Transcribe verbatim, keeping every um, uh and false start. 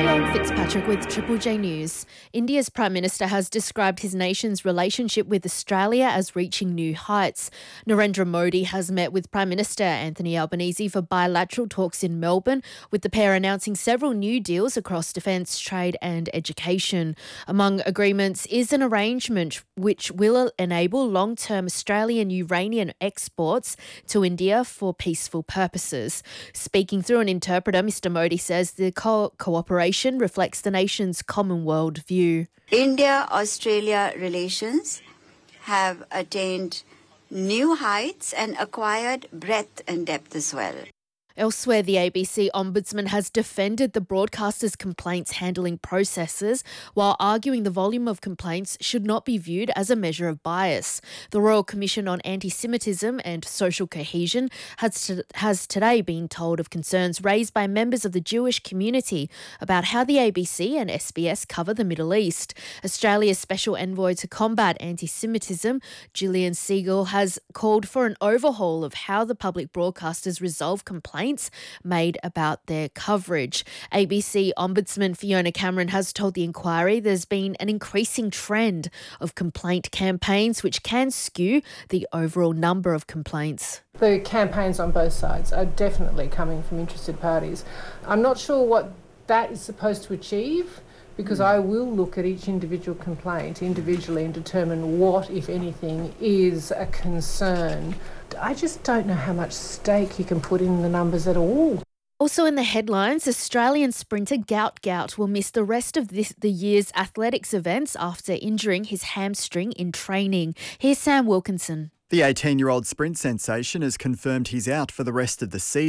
Marion Fitzpatrick with Triple J News. India's Prime Minister has described his nation's relationship with Australia as reaching new heights. Narendra Modi has met with Prime Minister Anthony Albanese for bilateral talks in Melbourne, with the pair announcing several new deals across defence, trade and education. Among agreements is an arrangement which will enable long-term Australian uranium exports to India for peaceful purposes. Speaking through an interpreter, Mister Modi says the co- cooperation reflects the nation's common world view. India-Australia relations have attained new heights and acquired breadth and depth as well. Elsewhere, the A B C Ombudsman has defended the broadcaster's complaints handling processes while arguing the volume of complaints should not be viewed as a measure of bias. The Royal Commission on Anti-Semitism and Social Cohesion has, to, has today been told of concerns raised by members of the Jewish community about how the A B C and S B S cover the Middle East. Australia's Special Envoy to Combat Anti-Semitism, Gillian Siegel, has called for an overhaul of how the public broadcasters resolve complaints made about their coverage. A B C Ombudsman Fiona Cameron has told the inquiry there's been an increasing trend of complaint campaigns which can skew the overall number of complaints. The campaigns on both sides are definitely coming from interested parties. I'm not sure what that is supposed to achieve, because I will look at each individual complaint individually and determine what, if anything, is a concern. I just don't know how much stake you can put in the numbers at all. Also in the headlines, Australian sprinter Gout Gout will miss the rest of this, the year's athletics events after injuring his hamstring in training. Here's Sam Wilkinson. The eighteen-year-old sprint sensation has confirmed he's out for the rest of the season.